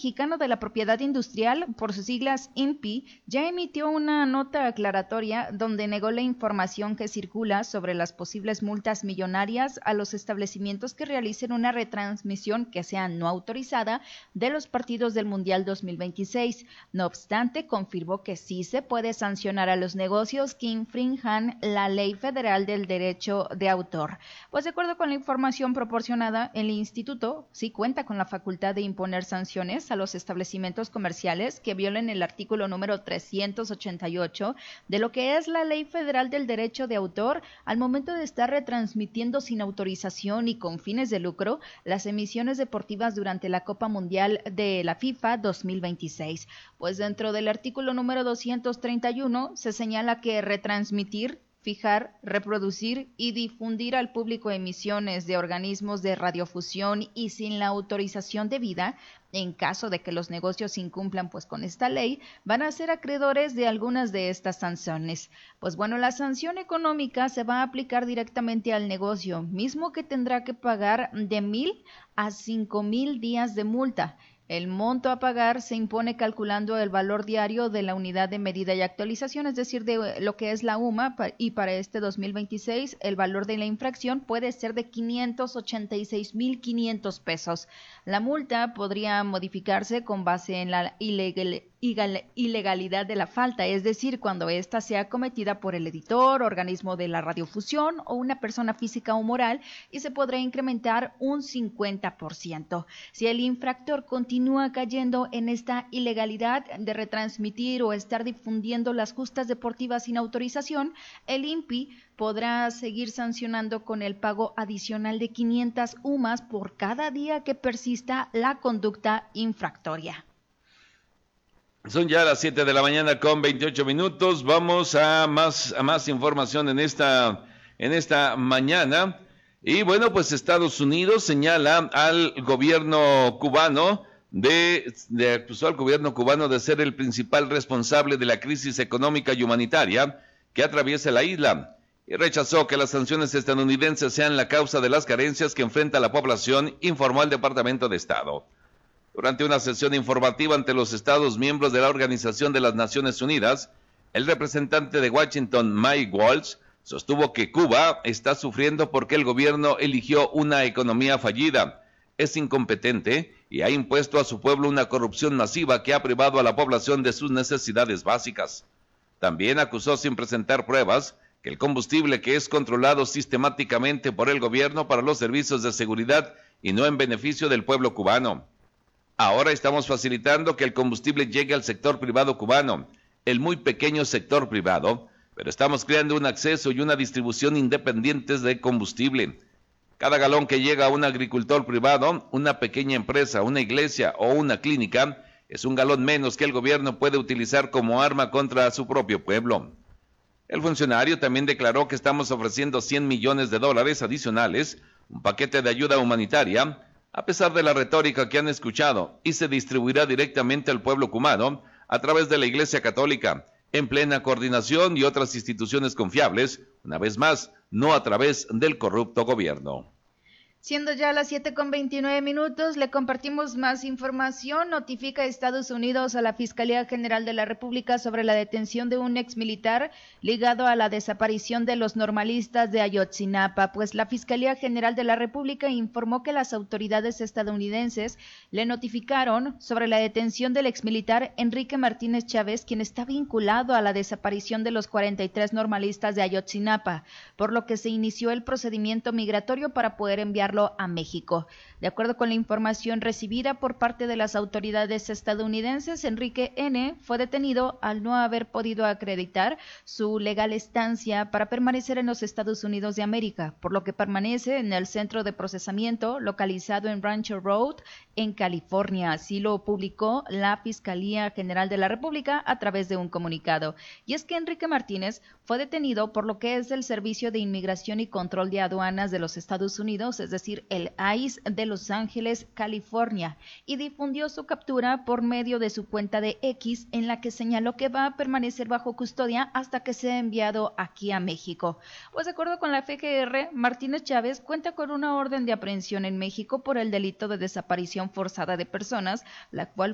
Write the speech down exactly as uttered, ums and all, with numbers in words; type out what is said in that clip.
Mexicano de la Propiedad Industrial, por sus siglas I N P I, ya emitió una nota aclaratoria donde negó la información que circula sobre las posibles multas millonarias a los establecimientos que realicen una retransmisión que sea no autorizada de los partidos del Mundial dos mil veintiséis. No obstante, confirmó que sí se puede sancionar a los negocios que infrinjan la Ley Federal del Derecho de Autor. Pues de acuerdo con la información proporcionada, el instituto sí cuenta con la facultad de imponer sanciones a los establecimientos comerciales que violen el artículo número trescientos ochenta y ocho de lo que es la Ley Federal del Derecho de Autor al momento de estar retransmitiendo sin autorización y con fines de lucro las emisiones deportivas durante la Copa Mundial de la FIFA dos mil veintiséis. Pues dentro del artículo número doscientos treinta y uno se señala que retransmitir, fijar, reproducir y difundir al público emisiones de organismos de radiofusión y sin la autorización debida, en caso de que los negocios incumplan pues con esta ley, van a ser acreedores de algunas de estas sanciones. Pues bueno, la sanción económica se va a aplicar directamente al negocio, mismo que tendrá que pagar de mil a cinco mil días de multa. El monto a pagar se impone calculando el valor diario de la unidad de medida y actualización, es decir, de lo que es la U M A, y para este dos mil veintiséis el valor de la infracción puede ser de quinientos ochenta y seis mil quinientos pesos. La multa podría modificarse con base en la ilegal ilegalidad de la falta, es decir, cuando ésta sea cometida por el editor, organismo de la radiofusión o una persona física o moral, y se podrá incrementar un cincuenta por ciento. Si el infractor continúa cayendo en esta ilegalidad de retransmitir o estar difundiendo las justas deportivas sin autorización, el I N P I podrá seguir sancionando con el pago adicional de quinientas U M As por cada día que persista la conducta infractoria. Son ya las siete de la mañana con veintiocho minutos. Vamos a más, a más información en esta, en esta mañana. Y bueno, pues Estados Unidos señala al gobierno cubano de, de acusó al gobierno cubano de ser el principal responsable de la crisis económica y humanitaria que atraviesa la isla, y rechazó que las sanciones estadounidenses sean la causa de las carencias que enfrenta la población, informó el Departamento de Estado. Durante una sesión informativa ante los Estados miembros de la Organización de las Naciones Unidas, el representante de Washington, Mike Waltz, sostuvo que Cuba está sufriendo porque el gobierno eligió una economía fallida, es incompetente y ha impuesto a su pueblo una corrupción masiva que ha privado a la población de sus necesidades básicas. También acusó sin presentar pruebas que el combustible que es controlado sistemáticamente por el gobierno para los servicios de seguridad y no en beneficio del pueblo cubano. Ahora estamos facilitando que el combustible llegue al sector privado cubano, el muy pequeño sector privado, pero estamos creando un acceso y una distribución independientes de combustible. Cada galón que llega a un agricultor privado, una pequeña empresa, una iglesia o una clínica, es un galón menos que el gobierno puede utilizar como arma contra su propio pueblo. El funcionario también declaró que estamos ofreciendo cien millones de dólares adicionales, un paquete de ayuda humanitaria, a pesar de la retórica que han escuchado, y se distribuirá directamente al pueblo cubano a través de la Iglesia Católica, en plena coordinación y otras instituciones confiables, una vez más, no a través del corrupto gobierno. Siendo ya las siete con veintinueve minutos, le compartimos más información. Notifica Estados Unidos a la Fiscalía General de la República sobre la detención de un exmilitar ligado a la desaparición de los normalistas de Ayotzinapa, pues la Fiscalía General de la República informó que las autoridades estadounidenses le notificaron sobre la detención del exmilitar Enrique Martínez Chávez, quien está vinculado a la desaparición de los cuarenta y tres normalistas de Ayotzinapa, por lo que se inició el procedimiento migratorio para poder enviarlo a México. De acuerdo con la información recibida por parte de las autoridades estadounidenses, Enrique N. fue detenido al no haber podido acreditar su legal estancia para permanecer en los Estados Unidos de América, por lo que permanece en el centro de procesamiento localizado en Rancho Road, en California. Así lo publicó la Fiscalía General de la República a través de un comunicado. Y es que Enrique Martínez fue detenido por lo que es el Servicio de Inmigración y Control de Aduanas de los Estados Unidos, es decir, el I C E de Los Ángeles, California, y difundió su captura por medio de su cuenta de X, en la que señaló que va a permanecer bajo custodia hasta que sea enviado aquí a México. Pues de acuerdo con la F G R, Martínez Chávez cuenta con una orden de aprehensión en México por el delito de desaparición forzada de personas, la cual